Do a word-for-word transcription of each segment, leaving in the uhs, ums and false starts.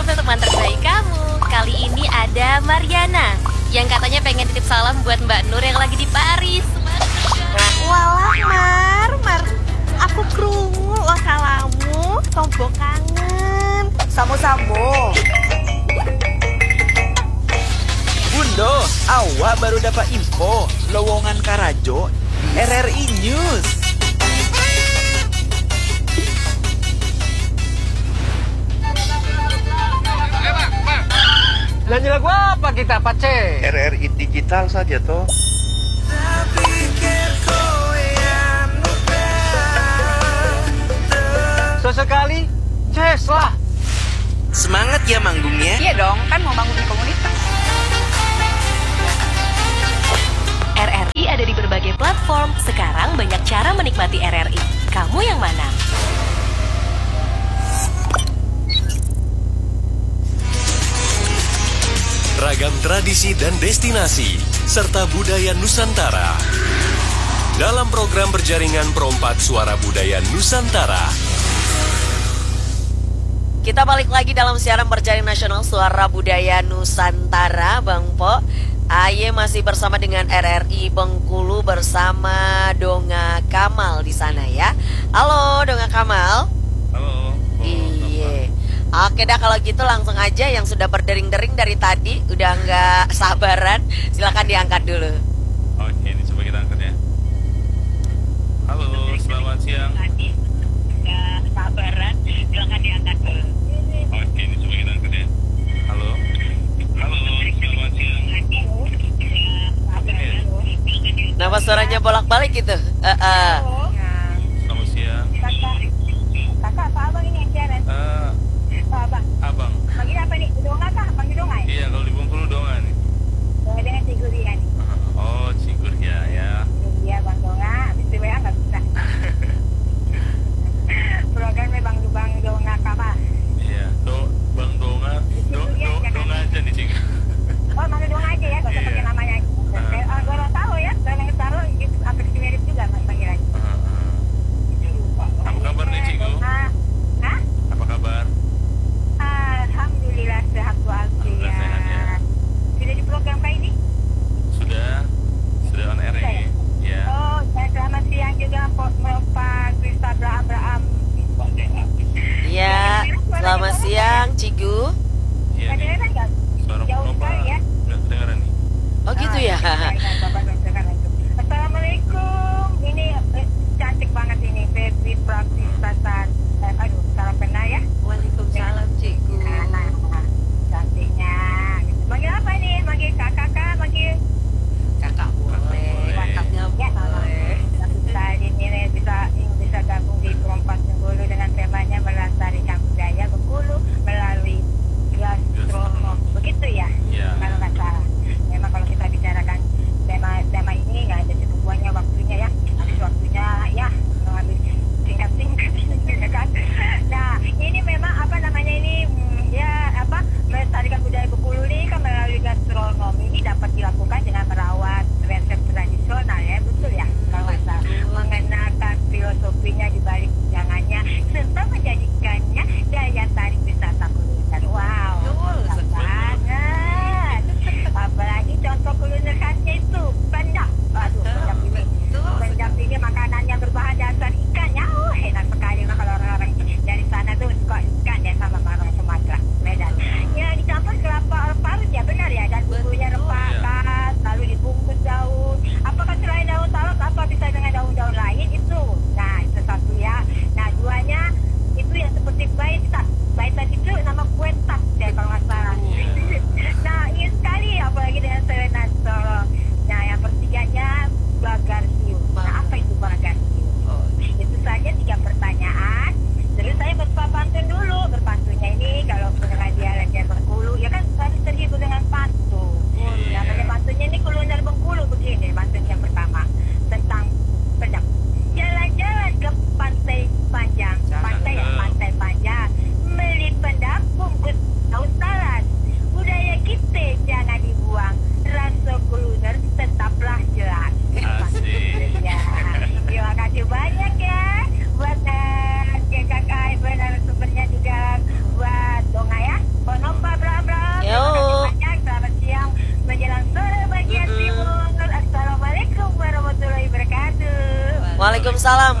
satu teman terbaik kamu. Kali ini ada Mariana yang katanya pengen titip salam buat Mbak Nur yang lagi di Paris. Walah Mar, Mar, aku krungu lo salamu, tombo kangen. Samo-samo. Bundo, awak baru dapat info lowongan Karajo di R R I News. Nyanyi lagu apa kita, Pace? R R I digital saja toh. Sesekali, Ces lah. Semangat ya manggungnya. Iya dong, kan mau bangun komunitas. R R I ada di berbagai platform. Sekarang banyak cara menikmati R R I. Kamu yang mana? Ragam tradisi dan destinasi, serta budaya Nusantara. Dalam program berjaringan Perompak Suara Budaya Nusantara. Kita balik lagi dalam siaran berjaring nasional Suara Budaya Nusantara, Bang Po. Aye masih bersama dengan R R I Bengkulu bersama Donga Kamal di sana ya. Halo Donga Kamal. Halo. Iya. Oke dah kalau gitu langsung aja yang sudah berdering-dering dari tadi udah nggak sabaran, silakan diangkat dulu. Oke, ini coba kita angkat ya. Halo, selamat siang. Tadi nggak sabaran, silakan diangkat dulu. Oke, ini coba kita angkat ya. Halo. Halo, selamat siang. Nama suaranya bolak-balik gitu. Uh, uh. Selamat siang. Kakak, kakak, Pak Abang ini yang siaran. Eh, Pak Abang, Abang. panggil apa nih? Donga kah? Panggil Donga ya? Iya, kalau di Bengkulu Donga nih. Donga dengan Cigur ya nih. Oh, Cigur ya, ya. Iya Bang Donga, habis itu W A nggak bisa. Programnya Bang Bang Donga Kamal. Iya, do, Bang Donga, do, do, Donga aja nih Cigur. Oh, manggil Donga aja ya, gak usah Iya. pakai namanya. Ah, gue orang tahu ya, dan yang taruh gitu, hampir mirip juga mas panggilannya. Apa kabar nih Cigu? Ah, hah? Apa kabar? Alhamdulillah sehat Alhamdulillah sehat ya. walafiat. Sudah di program kali ini? Sudah, sudah on air Sudah ini. ya? Ya. Oh, dan selamat siang juga Pak Krista Abraham Abraham. Iya, selamat siang Cigu. Iya nih. Kedengeran nggak? Suara Jauh Bapak sekali ya. nggak kedengeran nih. Oh gitu ya. Assalamualaikum. Ini eh, cantik banget ini Febri Praktistatan. Eh, aduh, salam pernah ya. Waalaikumsalam Cigu. Nah, nah, cantiknya. Manggil apa nih? Manggil kakak kak? Manggil Kakak boleh. WhatsAppnya ya. Boleh. Bisa ini bisa bisa gabung di Perompak Bengkulu dengan temanya melestarikan budaya Bengkulu melalui gastronom. Begitu ya? Iya. Kalau nggak salah. Memang kalau kita bicarakan tema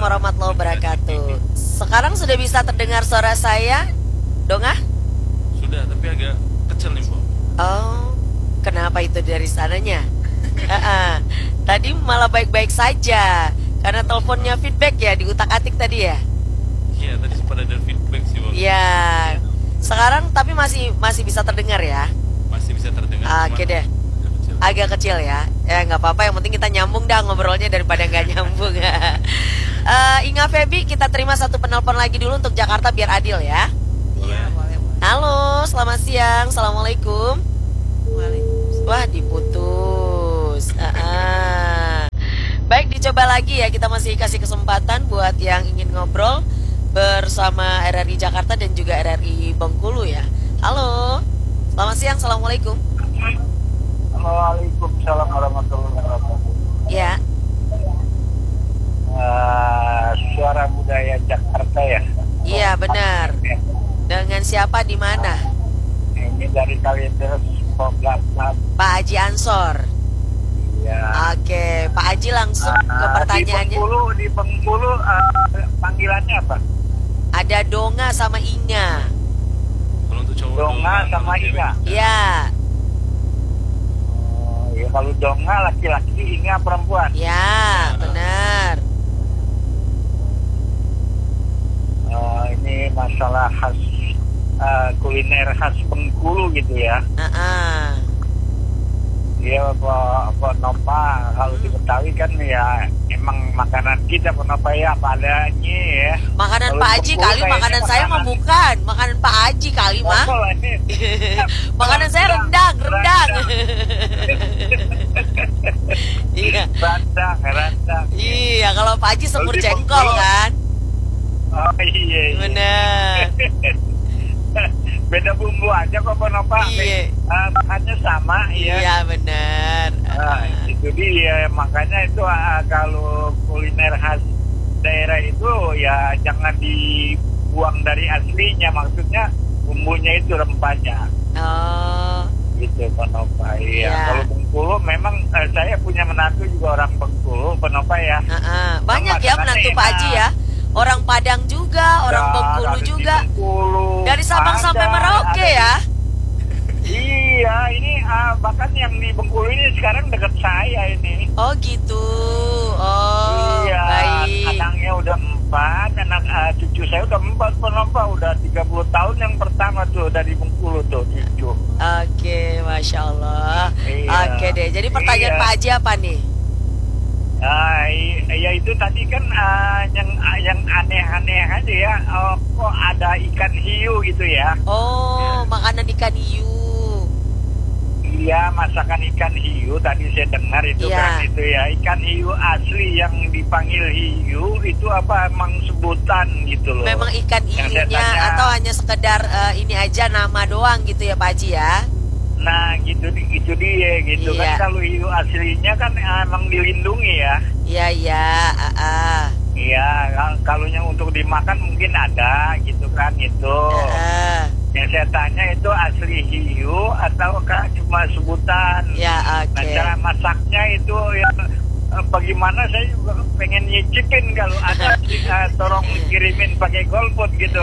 warahmatullahi wabarakatuh. Sekarang sudah bisa terdengar suara saya, Donga? Sudah, tapi agak kecil nih, Bu. Oh, kenapa itu dari sananya? Ah, tadi malah baik-baik saja. Karena teleponnya feedback ya, diutak-atik tadi ya? Iya, tadi sempat ada feedback sih, Bu. Iya. Sekarang tapi masih masih bisa terdengar ya? Masih bisa terdengar. Oke cuman deh. agak kecil. Agak kecil ya. Ya nggak apa-apa, yang penting kita nyambung dah ngobrolnya daripada nggak nyambung. Eh, Inga Febi, kita terima satu penelpon lagi dulu untuk Jakarta biar adil ya. Boleh. Halo, selamat siang. Assalamualaikum. Wah, diputus. Ah, ah. Baik, dicoba lagi ya. Kita masih kasih kesempatan buat yang ingin ngobrol bersama R R I Jakarta dan juga R R I Bengkulu ya. Halo, selamat siang. Assalamualaikum. Waalaikumsalam warahmatullahi wabarakatuh. Ya, Uh, suara budaya Jakarta ya. iya benar. Dengan siapa di mana? Ini dari Kalideres Poglasan. Pak Haji Ansor. Ya. Oke, Pak Haji langsung ke Uh, pertanyaannya. Di Bengkulu, di Bengkulu uh, panggilannya apa? Ada Donga sama Inga. Kalau untuk cowok Donga doang, sama kalau cewek- Inga. Ya, Oh, ya kalau Donga laki-laki, Inga perempuan. ya, benar. Uh, ini masalah khas uh, kuliner khas Bengkulu gitu ya. Ah, ah. Iya, apa apa Nova kalau di Betawi kan ya emang makanan kita Nova ya apa adanya ya. Makanan Kalau Pak di Haji Bengkulu kali, kayaknya makanan saya mah makanan- bukan. Makanan Pak Haji kali mah. Oh, ini. Makanan saya rendang, rendang. Iya. Rendang, rendang. Iya, kalau Pak Haji semur Kalau di jengkol Bengkulu- kan. Oh iya. iya. Benar. Beda bumbu aja kok Nova. Iya. Uh, makannya sama ya. Iya, benar. Nah, itu dia makanya itu uh, kalau kuliner khas daerah itu ya jangan dibuang dari aslinya, maksudnya bumbunya itu rempahnya Oh, gitu Pak Nova. Iya. Ya. Kalau Bengkulu memang eh, saya punya menantu juga orang Bengkulu Pak Nova ya. ah, ah. Banyak ya Makanannya menantu Pak enak. Haji ya. Orang Padang juga, orang Ya, Bengkulu dari di juga. Bengkulu. Dari Sabang Ada, sampai Merauke ada. ya. Iya, ini ah, bahkan yang di Bengkulu ini sekarang dekat saya ini. Oh gitu. Oh, Iya, baik. anaknya udah empat, anak uh, cucu saya udah empat penonton, udah tiga puluh tahun yang pertama tuh dari Bengkulu tuh cucu. Oke, Masya Allah. Iya. Oke deh, jadi pertanyaan Iya. Pak Haji apa nih? Ah, i- ya itu tadi kan ah, yang yang aneh-aneh aja ya. Oh, kok ada ikan hiu gitu ya? Oh, makanan ikan hiu. Iya, masakan ikan hiu tadi saya dengar itu Iya. kan itu ya. Ikan hiu asli yang dipanggil hiu itu apa emang sebutan gitu loh. Memang ikan Yang saya hiunya tanya. atau hanya sekedar eh, ini aja nama doang gitu ya Pak Haji ya? Nah, gitu itu dia gitu Iya. kan kalau hiu aslinya kan ah, emang dilindungi ya. Iya, iya. Ah, ah. Iya, kal- kalau yang untuk dimakan mungkin ada gitu kan itu. Ah, ah. Yang saya tanya itu asli hiu atau cuma sebutan? Ya, Nah, oke. cara masaknya itu yang eh, bagaimana saya juga pengen nyicipin kalau ada eh, tolong kirimin pakai golput gitu.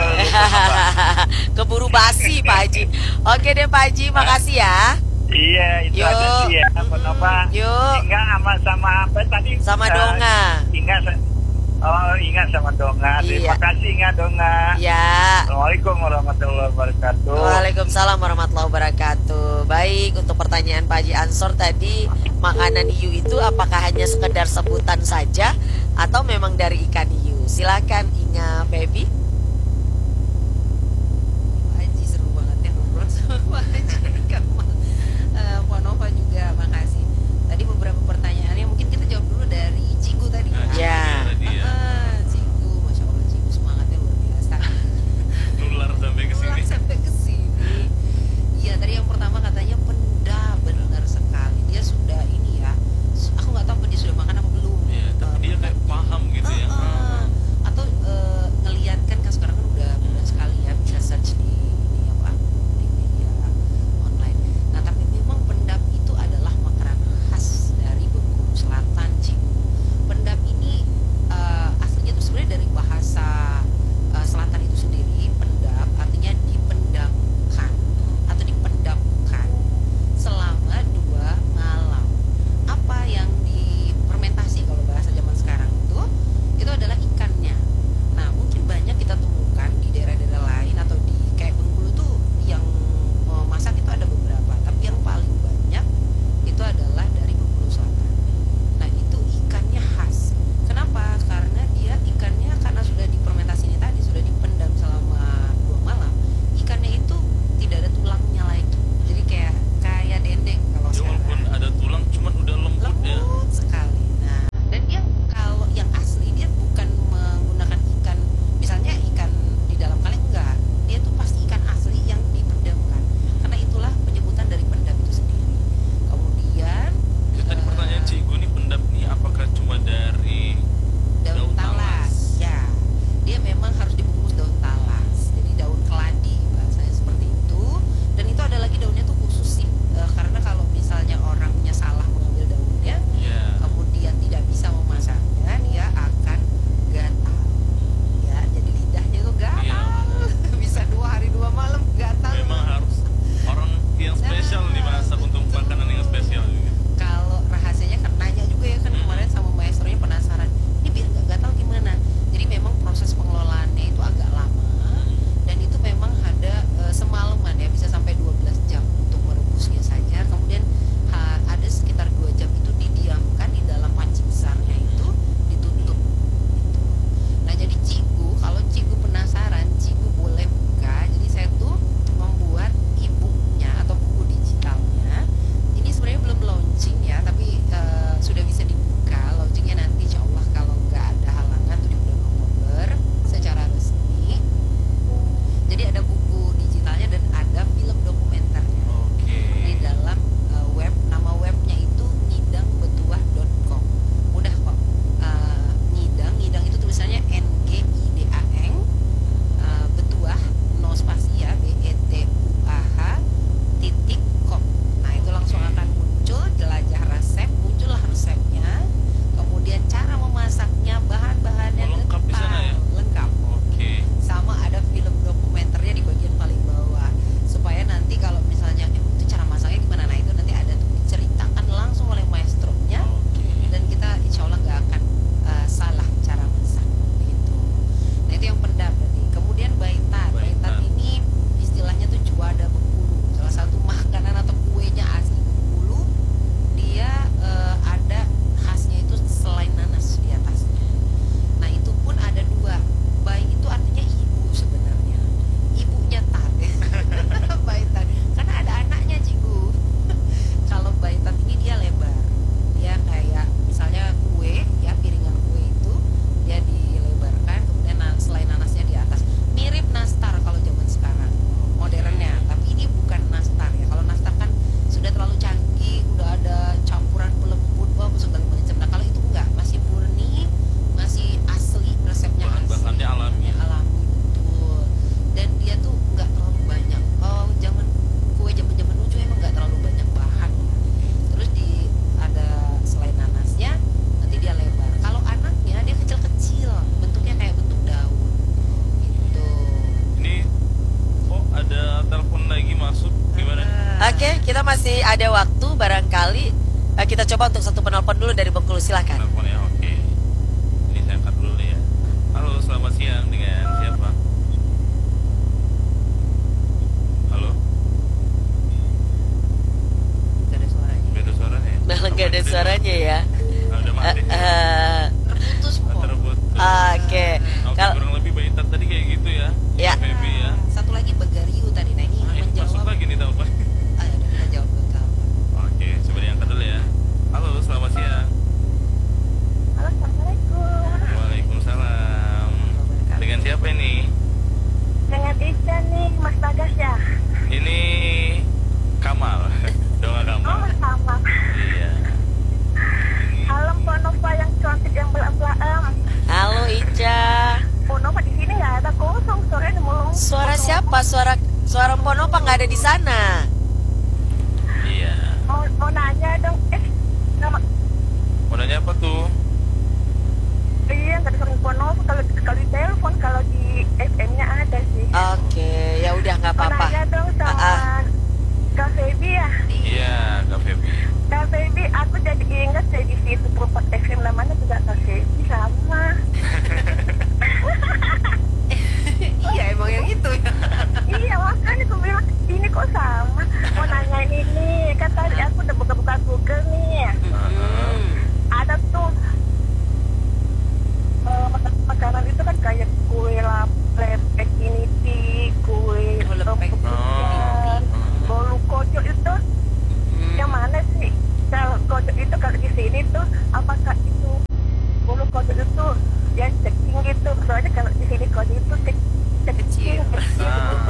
Keburu basi Pak Haji. Oke deh Pak Haji, makasih ya. Iya, itu Yuk. aja sih ya. Apa apa? Yuk. Ingat sama sama apa tadi? Sama Eh, Donga. Ingat. Oh, ingat sama Donga. Terima Iya. kasih ingat Donga. Ya. Assalamualaikum warahmatullahi wabarakatuh. Waalaikumsalam warahmatullahi wabarakatuh. Baik, untuk pertanyaan Pak Haji Ansor tadi, makanan hiu itu apakah hanya sekedar sebutan saja atau memang dari ikan hiu? Silakan Inga Febi. Pak Haji seru banget ya ngobrol sama Pak Haji Kamal. Eh, Pak Nova juga makasih. Tadi beberapa pertanyaannya mungkin kita jawab dulu dari Cigu tadi. Nah, Ya. Tadi ya. Ah, Cigu, Masya Allah Cigu semangatnya luar biasa. Nular sampai ke sini. Pulang sampai ke sini. Iya, tadi yang pertama katanya penda, benar sekali. Dia sudah ini ya. Aku nggak tahu apa dia sudah makan apa belum. Iya, tapi Eh, dia kayak paham gitu ya. Ah, ah. Atau eh, ngelihat kan masih ada waktu, barangkali eh, kita coba untuk satu penelpon dulu dari Bengkulu, silakan. Telepon ya, oke. Ini saya angkat dulu ya. Halo, selamat siang, dengan siapa? Halo, Gak ada suaranya. beda suaranya ya? Nah, nggak ada suaranya ya. Ah, udah Eh, mati. eh, Terputus Ah, kok. terputus. Oke, Oke, Kal- kurang lebih Mbak Intan tadi kayak gitu ya. Ya. Feby ya. Satu lagi Bagariu tadi. Nah ini Ah, ini masuk menjawab. lagi nih telepon. Ah, ya udah, kita jawab dulu telepon. Oke, coba diangkat dulu ya. Halo, selamat siang. Halo, Assalamualaikum. Waalaikumsalam. Dengan siapa ini? Dengan Ica nih, Mas Bagas ya. Ini Kamal. Doa Oh, Kamal. Mas sama. Iya. Halo, Mbak Nova yang cantik yang belam-belam. halo Ica. Oh, Nova di sini nggak ada kosong, suaranya mulung. Suara siapa? Suara suara Ponopa nggak ada di sana. Iya. Mau, mau nanya dong, eh, nama, Mau nanya apa tuh? iya nggak ada suara Mbak Nova, kalau kalau di telepon, kalau di F M-nya ada sih. Oke, ya udah nggak Mau apa-apa. nanya dong sama Ah, ah. Kak Feby ya. Iya, Kak Feby. Kak Feby, aku jadi ingat saya di situ Perempat F M namanya juga Kak Feby sama. Iya emang yang itu ya. Iya makanya aku bilang ini kok sama. Mau nanyain ini, kan tadi aku udah buka-buka Google nih. Hmm. Ada tuh eh, mak- makanan itu kan kayak kue lap, lepek initi, kue Oh, lepek. rebusan, bolu kojo itu yang mana sih? Kalau kojo itu kalau di sini tuh apakah itu bolu kojo itu yang ceking gitu? Soalnya kalau di sini kojo itu cek- Kecil. kecil. Ah.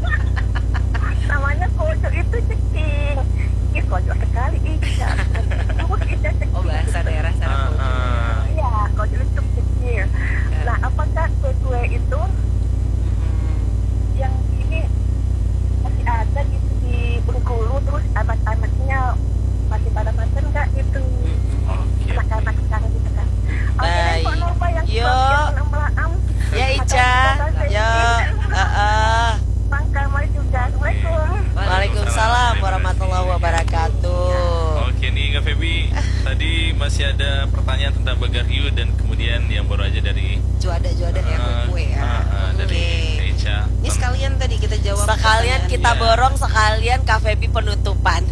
Namanya kojo itu ceking. Ih kojo sekali Ica. Terus Ica ceking. Oh bahasa daerah sana Ah, Kojo. ah. Iya, kojo itu kecil. Nah, apakah kue-kue itu Mm-mm. yang ini masih ada gitu di Bengkulu, terus anak-anaknya masih pada makan nggak gitu? Oke. Anak-anak sekarang gitu kan. Oke, Baik. dan Pak Nova yang Yo. yang melam-melam. Ya Ica, ya, uh, uh. Bang Kamal juga. Assalamualaikum. Waalaikumsalam warahmatullahi wabarakatuh. Oke nih Kak Feby, tadi masih ada pertanyaan tentang Bagariu dan kemudian yang baru aja dari Juada-juada ya ah, kue ya. ah, ah, dari Oke. Ica. Ini sekalian tadi kita jawab. Sekalian pertanyaan. kita Iya. borong, sekalian Kak Feby penutupan.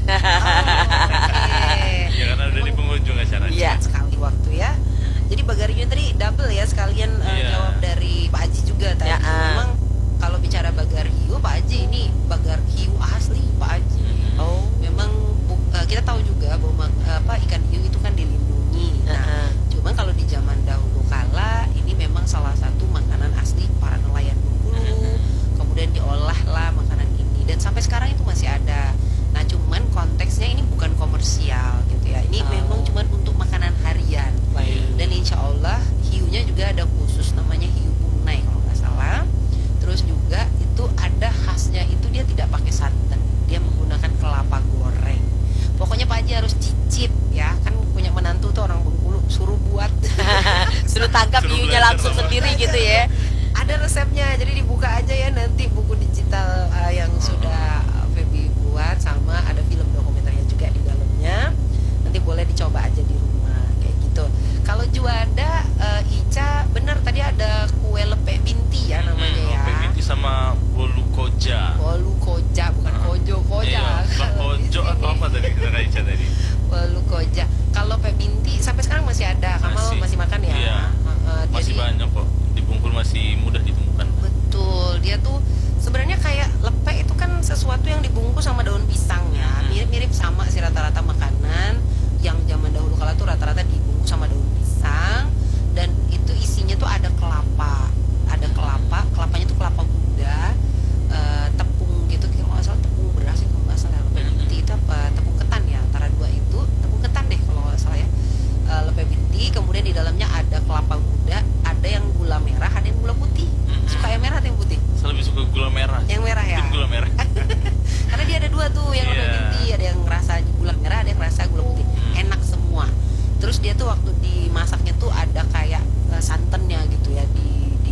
Oke. Ya karena udah di pengunjung acaranya. Iya. Cepat sekali waktu ya. Jadi Bagariu tadi double ya, sekalian eh, Iya. jawab dari Pak Haji juga tadi. Ya, ah. Memang kalau bicara Bagariu, Pak Haji ini Bagariu asli Pak Haji. Oh. Memang bu- eh, kita tahu juga bahwa mak- apa ikan hiu itu kan dilindungi. Nah, Heeh. cuman kalau di zaman dahulu kala ini memang salah satu makanan asli para nelayan Bengkulu. Kemudian diolahlah makanan ini dan sampai sekarang itu masih ada. Nah, cuman konteksnya ini bukan komersial gitu ya. Ini Oh. memang cuman untuk makanan harian. Baik. Dan insya Allah hiunya juga ada khusus namanya hiu bunai kalau nggak salah. Terus juga itu ada khasnya itu dia tidak pakai santan, dia menggunakan kelapa goreng. Pokoknya Pak Haji harus cicip ya, kan punya menantu tuh orang Bengkulu, suruh buat. Suruh tangkap Suruh hiunya belajar langsung sama. sendiri gitu ya. Ada resepnya, jadi dibuka aja ya nanti buku digital uh, yang sudah uh, Feby buat, sama ada film dokumenternya juga di dalamnya. Nanti boleh dicoba aja di rumah kayak gitu. Kalau Juanda, uh, Ica, benar tadi ada kue lepek binti ya namanya ya. Lepek binti sama bolu koja. Bolu koja, bukan kojo, koja. Iya, Pak Kalau di Kojo sini. atau apa tadi kata Kak Ica tadi? Bolu koja. Kalau Pek binti sampai sekarang masih ada. Kamal Masih. masih makan ya? Iya. Heeh, Masih jadi- banyak kok. Di Bengkulu masih mudah ditemukan. Betul, dia tuh sebenarnya kayak lepek itu kan sesuatu yang dibungkus sama daun pisang ya. Mirip-mirip sama sih rata-rata makanan yang zaman dahulu kala tuh rata-rata dibungkus sama daun pisang dan itu isinya tuh ada kelapa. Ada kelapa, kelapanya tuh kelapa muda, eh, tepung gitu, kalau nggak salah tepung beras itu nggak salah lepek binti itu apa tepung ketan ya, antara dua itu tepung ketan deh kalau nggak salah ya. Eh, lepek binti, kemudian di dalamnya ada kelapa muda, ada yang gula merah, ada yang gula putih. Suka yang merah atau yang putih? Saya lebih suka gula merah. Yang merah ya? Tim gula merah. Karena dia ada dua tuh, yang Iya. lepek binti, ada yang rasa gula merah, ada yang rasa gula putih. Enak semua. Terus dia tuh waktu dimasaknya tuh ada kayak eh, santannya gitu ya, di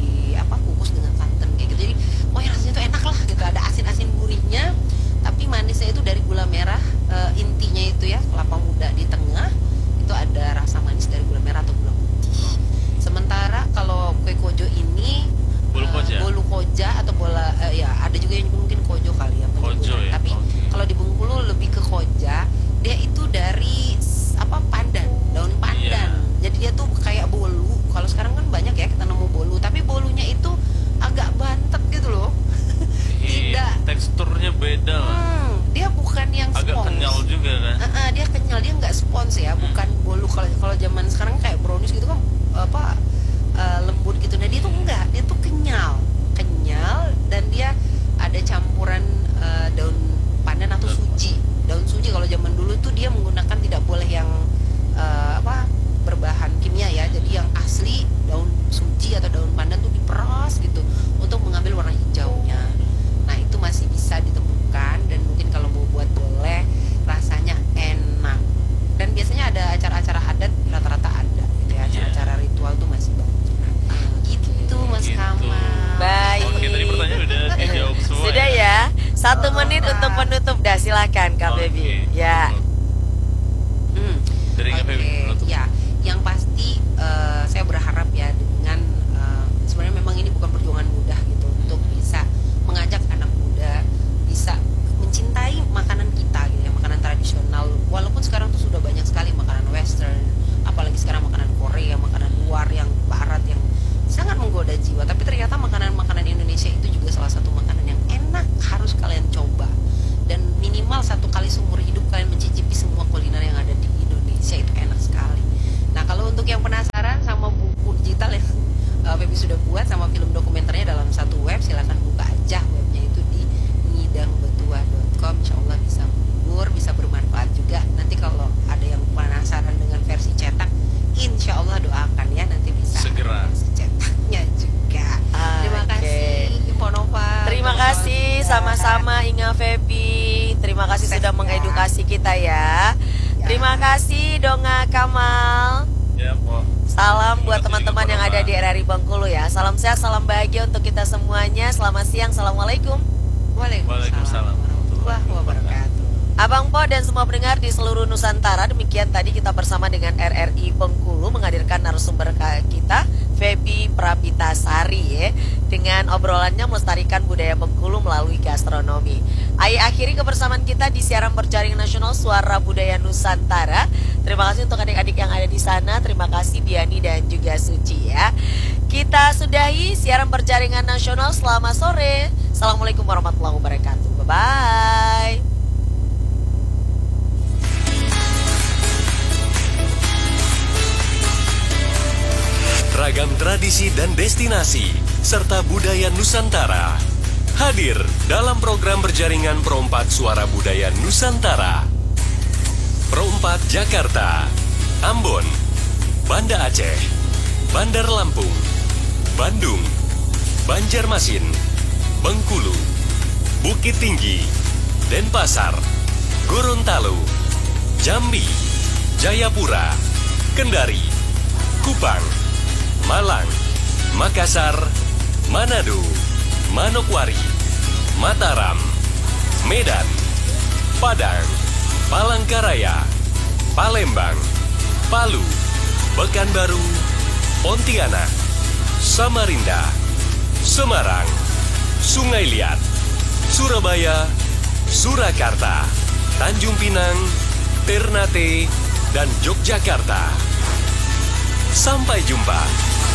kalau kalau zaman sekarang kayak brownies gitu kan apa uh, lembut gitu. Nah dia tuh enggak, dia tuh kenyal, kenyal dan dia ada campuran uh, daun pandan atau suji. Daun suji kalau zaman dulu tuh dia menggunakan tidak boleh yang uh, apa berbahan kimia ya. Jadi yang asli daun suji atau daun pandan tuh diperas gitu untuk mengambil warna hijaunya. Nah itu masih bisa ditemukan dan mungkin kalau mau buat boleh, rasanya enak. Dan biasanya ada acara-acara adat rata-rata ada gitu ya, acara-acara ritual tuh masih banyak. Gitu Mas Gitu. Kamal. Baik. Oke, tadi pertanyaan udah dijawab semua. Sudah ya. Satu menit untuk penutup dah, silakan Kak Oke. Baby. Ya. Hmm. Dari Kak Oke, Feby, penutup. ya, yang pasti eh, saya berharap ya dengan eh, sebenarnya memang ini bukan perjuangan mudah gitu untuk bisa mengajak anak muda bisa mencintai makanan kita gitu ya, makanan tradisional. Walaupun sekarang tuh sudah banyak sekali makanan western, apalagi sekarang makanan Korea, makanan luar yang barat yang sangat menggoda jiwa, tapi ternyata makanan-makanan Indonesia itu juga salah satu makanan yang enak, harus kalian coba. Dan minimal satu kali seumur hidup kalian mencicipi semua kuliner yang ada di Indonesia, itu enak sekali. Nah kalau untuk yang penasaran sama buku digital yang uh, Feby sudah buat sama film dokumenternya dalam satu web, silakan buka aja webnya itu di ngidangbetua dot com. Insya Allah bisa menghibur, bisa bermanfaat juga. Nanti kalau ada yang penasaran dengan versi cetak, insya Allah doakan ya nanti bisa Segera. versi cetaknya juga. Terima Oke. kasih Ibu Nova. Terima kasih sama-sama Inga Feby. Terima kasih sudah mengedukasi kita ya. Terima kasih Donga Kamal. Ya, Po. Salam buat Terima kasih teman-teman juga, yang Pak. ada di R R I Bengkulu ya. Salam sehat, salam bahagia untuk kita semuanya. Selamat siang, assalamualaikum. Waalaikumsalam warahmatullahi wabarakatuh. Abang Po dan semua pendengar di seluruh Nusantara, demikian tadi kita bersama dengan R R I Bengkulu menghadirkan narasumber kita Feby Prabitasari ya, dengan obrolannya melestarikan budaya Bengkulu melalui gastronomi. Ayo akhiri kebersamaan kita di siaran berjaring nasional Suara Budaya Nusantara. Terima kasih untuk adik-adik yang ada di sana. Terima kasih Biani dan juga Suci ya. Kita sudahi siaran berjaringan nasional. Selamat sore. Assalamualaikum warahmatullahi wabarakatuh. Bye-bye. Ragam tradisi dan destinasi, serta budaya Nusantara. Hadir dalam program berjaringan Perompak Suara Budaya Nusantara. Perompak Jakarta, Ambon, Banda Aceh, Bandar Lampung, Bandung, Banjarmasin, Bengkulu, Bukit Tinggi, Denpasar, Gorontalo, Jambi, Jayapura, Kendari, Kupang, Malang, Makassar, Manado, Manokwari, Mataram, Medan, Padang, Palangkaraya, Palembang, Palu, Pekanbaru, Pontianak, Samarinda, Semarang, Sungai Liat, Surabaya, Surakarta, Tanjung Pinang, Ternate, dan Yogyakarta. Sampai jumpa.